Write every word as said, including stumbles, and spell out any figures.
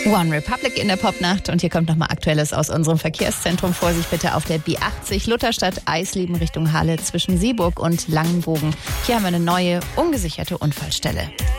One Republic in der Popnacht und hier kommt nochmal Aktuelles aus unserem Verkehrszentrum. Vorsicht bitte auf der B achtzig Lutherstadt Eisleben Richtung Halle zwischen Seeburg und Langenbogen. Hier haben wir eine neue, ungesicherte Unfallstelle.